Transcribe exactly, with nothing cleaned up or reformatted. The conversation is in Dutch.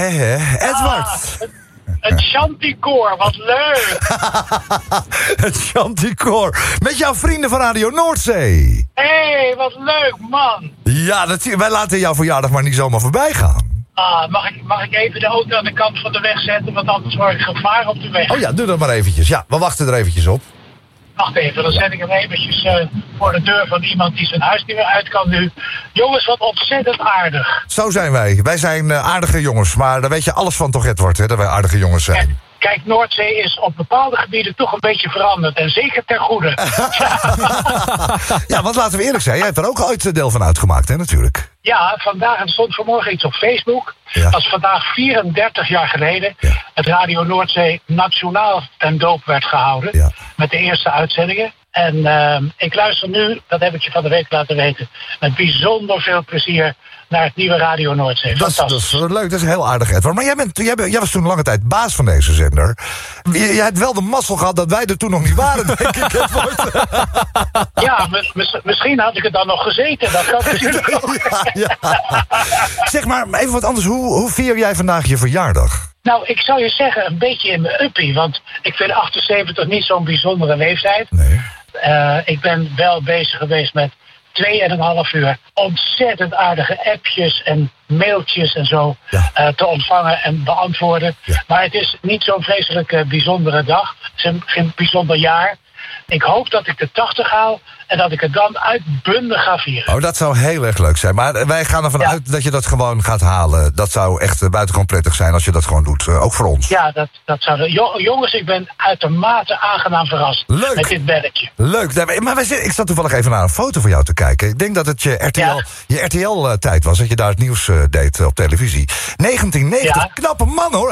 hè, hè. Edward. Ah, het Chanticoor, wat leuk. Het Chanticoor. Met jouw vrienden van Radio Noordzee. Hé, hey, wat leuk, man. Ja, dat, wij laten jouw verjaardag maar niet zomaar voorbij gaan. Ah, mag ik, mag ik even de auto aan de kant van de weg zetten, want anders word ik gevaar op de weg. Oh ja, doe dat maar eventjes. Ja, we wachten er eventjes op. Wacht even, dan zet ik hem eventjes uh, voor de deur van iemand die zijn huis niet meer uit kan nu. Jongens, wat ontzettend aardig. Zo zijn wij. Wij zijn uh, aardige jongens, maar daar weet je alles van toch, Edward, hè, dat wij aardige jongens zijn. Kijk, kijk, Noordzee is op bepaalde gebieden toch een beetje veranderd. En zeker ten goede. Ja, want laten we eerlijk zijn, jij hebt er ook ooit deel van uitgemaakt, hè, natuurlijk. Ja, vandaag, en stond vanmorgen iets op Facebook. Ja. Dat is vandaag vierendertig jaar geleden. Ja. Het Radio Noordzee nationaal ten doop werd gehouden. Ja. Met de eerste uitzendingen. En uh, ik luister nu, dat heb ik je van de week laten weten, met bijzonder veel plezier naar het nieuwe Radio Noordzee. Dat is, dat Fantastisch. is leuk, dat is heel aardig, Edward. Maar jij, bent, jij, bent, jij was toen lange tijd baas van deze zender. Jij hebt wel de mazzel gehad dat wij er toen nog niet waren, denk ik, Edward. Ja, mis, mis, misschien had ik het dan nog gezeten. Dat kan misschien ook. Ja, ja. Zeg maar, even wat anders. Hoe, hoe vier jij vandaag je verjaardag? Nou, ik zou je zeggen, een beetje in mijn uppie. Want ik vind achtenzeventig niet zo'n bijzondere leeftijd. Nee. Uh, ik ben wel bezig geweest met twee en een half uur ontzettend aardige appjes en mailtjes en zo Ja. uh, te ontvangen en beantwoorden. Ja. Maar het is niet zo'n vreselijk uh, bijzondere dag. Het is een, geen bijzonder jaar. Ik hoop dat ik de tachtig haal en dat ik het dan uitbundig ga vieren. Oh, dat zou heel erg leuk zijn. Maar wij gaan ervan Ja. uit dat je dat gewoon gaat halen. Dat zou echt uh, buitengewoon prettig zijn als je dat gewoon doet. Uh, ook voor ons. Ja, dat, dat zou de, jo- jongens, ik ben uitermate aangenaam verrast Leuk. met dit belletje. Leuk. Nee, Maar wij zitten, ik zat toevallig even naar een foto van jou te kijken. Ik denk dat het je R T L, Ja. je R T L-tijd was. Dat je daar het nieuws uh, deed uh, op televisie. negentien negentig, Ja. knappe man hoor.